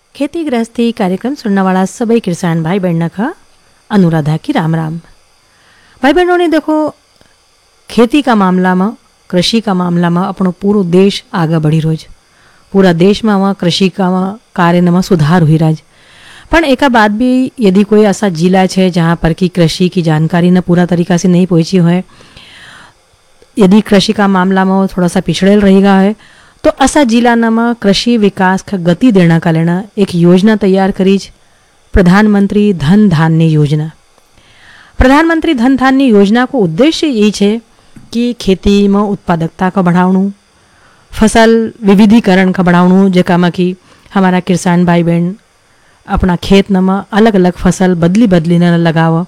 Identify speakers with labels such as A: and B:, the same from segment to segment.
A: खेती गृहस्थी कार्यक्रम सुनने वाला सभी किसान भाई बहन का अनुराधा की राम राम। भाई बहनों ने देखो, खेती का मामला में, कृषि का मामला में अपनो पूरो देश आगे बढ़ी रोज। पूरा देश में वहाँ कृषि का कार्य में सुधार हुई राज। पण एका बाद भी यदि कोई ऐसा जिला है जहाँ पर की कृषि की जानकारी न पूरा तरीका से नहीं पहुंची है, यदि कृषि का मामला में थोड़ा सा पिछड़ेल रहेगा है, तो ऐसा जिला में कृषि विकास का गति देना का लेना एक योजना तैयार करीज, प्रधानमंत्री धन धान्य योजना। प्रधानमंत्री धन धान्य योजना को उद्देश्य यही है कि खेती में उत्पादकता का बढ़ावणु, फसल विविधीकरण का बढ़ावणु, जेका में कि हमारा किसान भाई बहन अपना खेत में अलग अलग फसल बदली बदली न लगाव,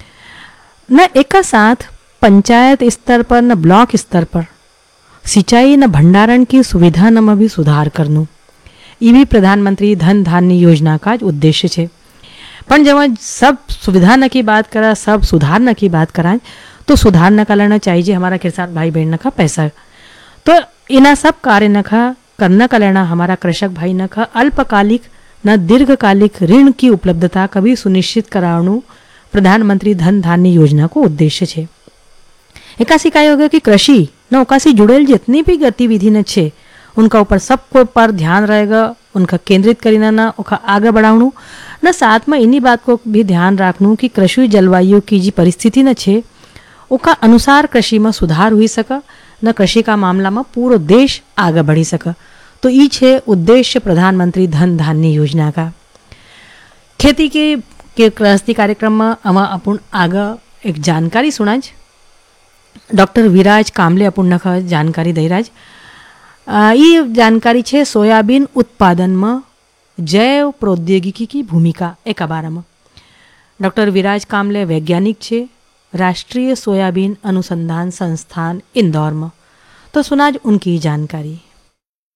A: न एक साथ पंचायत स्तर पर न ब्लॉक स्तर पर सिंचाई न भंडारण की सुविधा न में भी सुधार करनु। ये भी प्रधानमंत्री धन धान्य योजना का उद्देश्य है। पण जब सब सुविधा न की बात करा, सब सुधार न की बात करा, तो सुधार न का लेना चाहिए हमारा किसान भाई बहन का पैसा। तो इना सब कार्य न का करना का लेना हमारा कृषक भाई न का अल्पकालिक न दीर्घकालिक ऋण की उपलब्धता कभी सुनिश्चित करावणु प्रधानमंत्री धन धान्य योजना को उद्देश्य है। एकासी काय होगा कि कृषि न ओकासी जुड़ेल जितनी भी गतिविधि न छे उनका ऊपर सबको पर ध्यान रहेगा, उनका केंद्रित करीना न ओका आगे बढ़ावणु, न साथ में इन्हीं बात को भी ध्यान रखनु कि कृषि जलवायु की जी परिस्थिति न छे ओका अनुसार कृषि में सुधार हुई सका, न कृषि का मामला में पूरा देश आगे बढ़ी सका। तो ये छे उद्देश्य प्रधानमंत्री धन धान्य योजना का। खेती के गृहस्थी कार्यक्रम में अमा अपन आगे एक जानकारी सुनाज। डॉक्टर विराज कामले अपन जानकारी दे राज। ये जानकारी छे सोयाबीन उत्पादन में जैव प्रौद्योगिकी की भूमिका एक बारे में। डॉक्टर विराज कामले वैज्ञानिक छे राष्ट्रीय सोयाबीन अनुसंधान संस्थान इंदौर में। तो सुनाज उनकी जानकारी।